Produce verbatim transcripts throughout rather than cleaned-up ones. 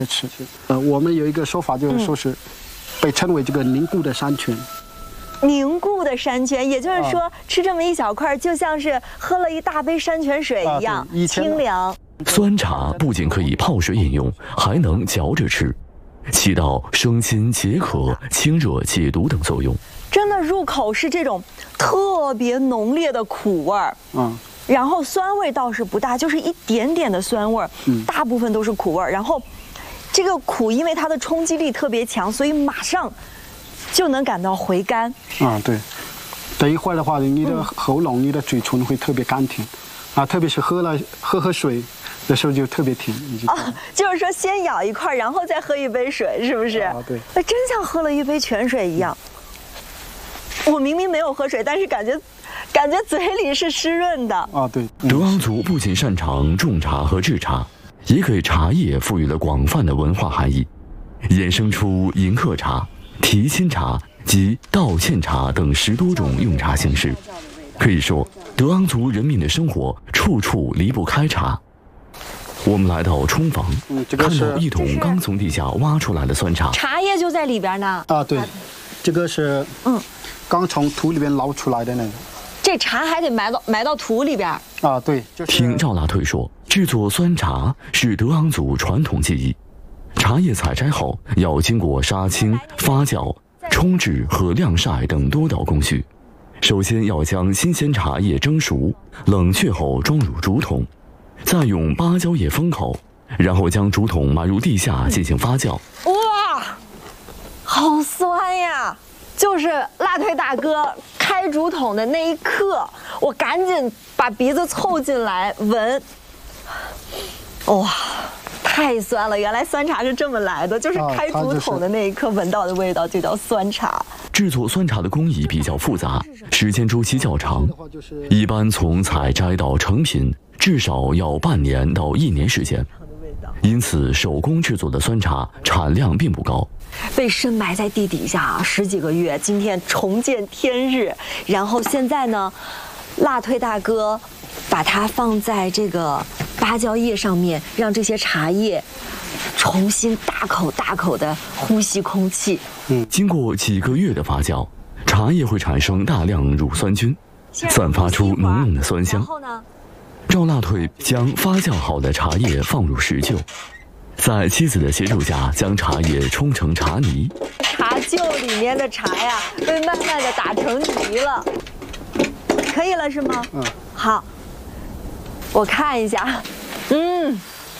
吃。呃，我们有一个说法，就是说是被称为这个凝固的山泉。 凝固的山泉，也就是说，啊、吃这么一小块，就像是喝了一大杯山泉水一样，啊、清凉。 酸茶不仅可以泡水饮用，还能嚼着吃，起到生津解渴、清热解毒等作用。 真的入口是这种特别浓烈的苦味儿，嗯，然后酸味倒是不大，就是一点点的酸味儿，嗯，大部分都是苦味儿。然后这个苦，因为它的冲击力特别强，所以马上就能感到回甘。 啊，对，等一会儿的话，你的喉咙、嗯、你的嘴唇会特别甘甜，啊，特别是喝了喝喝水的时候就特别甜。 啊，就是说先咬一块，然后再喝一杯水，是不是？ 啊，对。 真像喝了一杯泉水一样。我明明没有喝水，但是感觉，感觉嘴里是湿润的。 啊，对。 德昂族不仅擅长种茶和制茶，也给茶叶赋予了广泛的文化含义，衍生出迎客茶、提亲茶及道歉茶等十多种用茶形式。可以说，德昂族人民的生活处处离不开茶。我们来到冲房，嗯这个、看到一桶刚从地下挖出来的酸茶， 茶叶就在里边呢。 啊，对，这个是嗯，刚从土里边捞出来的那个。 这茶还得埋到埋到土里边。 啊，对。就是、 听赵拉退说，制作酸茶是德昂族传统技艺。茶叶采摘后要经过杀青、发酵、冲制和晾晒等多道工序。首先要将新鲜茶叶蒸熟，冷却后装入竹筒，再用芭蕉叶封口，然后将竹筒埋入地下进行发酵。 哇，好酸呀！就是辣腿大哥开竹筒的那一刻，我赶紧把鼻子凑进来闻。哇，太酸了！原来酸茶是这么来的，就是开竹筒的那一刻闻到的味道就叫酸茶。 制作酸茶的工艺比较复杂，时间周期较长，一般从采摘到成品至少要半年到一年时间，因此手工制作的酸茶产量并不高。 被深埋在地底下十几个月，今天重见天日。然后现在呢，辣退大哥把它放在这个芭蕉叶上面，让这些茶叶重新大口大口的呼吸空气。 嗯，经过几个月的发酵，茶叶会产生大量乳酸菌，散发出浓浓的酸香。然后呢，赵辣退将发酵好的茶叶放入石臼，在妻子的协助下，将茶叶冲成茶泥。 茶臼里面的茶呀，被慢慢的打成泥了。可以了是吗？嗯。好，我看一下。嗯，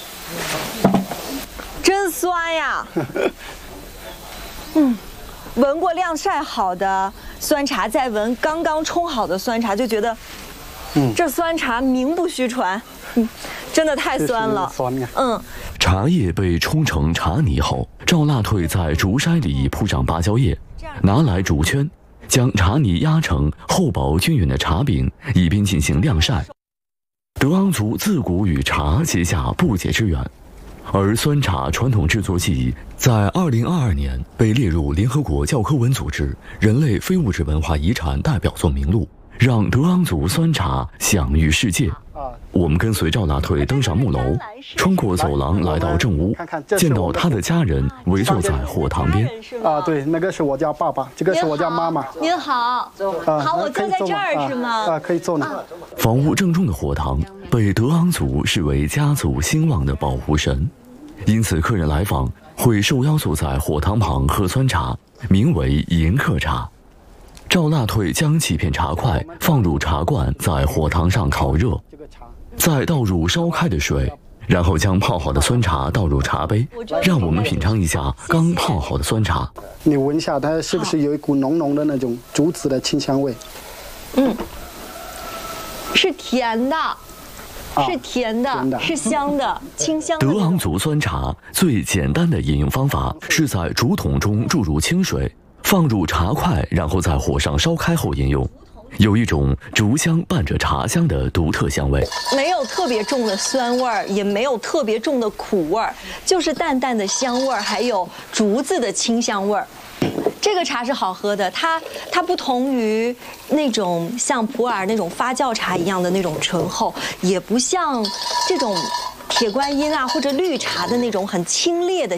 真酸呀。嗯，闻过晾晒好的酸茶，再闻刚刚冲好的酸茶，就觉得，嗯，这酸茶名不虚传。嗯，真的太酸了。 酸呀。 嗯。 茶叶被冲成茶泥后，赵辣退在竹筛里铺上芭蕉叶，拿来竹圈，将茶泥压成厚薄均匀的茶饼，以便进行晾晒。德昂族自古与茶结下不解之缘，而酸茶传统制作技艺在二零二二年被列入联合国教科文组织人类非物质文化遗产代表作名录，让德昂族酸茶享誉世界。我们跟随赵辣退登上木楼，穿过走廊来到正屋，见到他的家人围坐在火塘边。 啊，对，那个是我家爸爸，这个是我家妈妈。 您好，好，我坐在这儿是吗？ 啊，可以坐呢。 房屋正中的火塘被德昂族视为家族兴旺的保护神，因此客人来访会受邀坐在火塘旁喝酸茶，名为迎客茶。赵辣退将几片茶块放入茶罐，在火塘上烤热，再倒入烧开的水，然后将泡好的酸茶倒入茶杯，让我们品尝一下刚泡好的酸茶。 你闻一下，它是不是有一股浓浓的那种竹子的清香味？ 嗯，是甜的，是甜的，啊、甜的是香的，清香的。 德昂族酸茶最简单的饮用方法是在竹筒中注入清水，放入茶块，然后在火上烧开后饮用，有一种竹香伴着茶香的独特香味， 没有特别重的酸味儿，也没有特别重的苦味儿，就是淡淡的香味儿，还有竹子的清香味儿。这个茶是好喝的，它它不同于那种像普洱那种发酵茶一样的那种醇厚，也不像这种铁观音啊或者绿茶的那种很清冽的